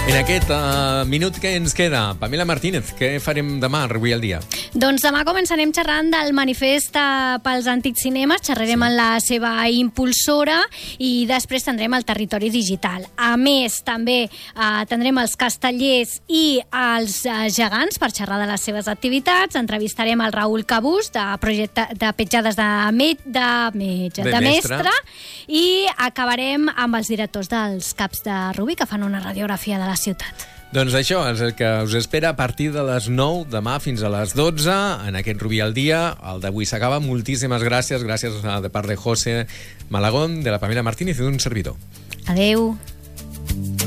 En aquest minut que ens queda, Pamela Martínez, què farem demà a Avui al Dia? Doncs demà començarem xerrant del manifest pels antics cinemes, xerrarem amb la seva impulsora i després tindrem el territori digital. A més, també tindrem els castellers i els gegants per xerrar de les seves activitats. Entrevistarem el Raül Cabús, de projecte de petjades de mestre, i acabarem amb els directors dels CAPs de Rubí, que fan una radiografia de la ciutat. Doncs això és el que us espera a partir de les 9 demà fins a les 12 en aquest Rubí al Dia. El d'avui s'acaba. Moltíssimes gràcies. Gràcies de part de José Malagón, de la Pamela Martínez i d'un servidor. Adeu.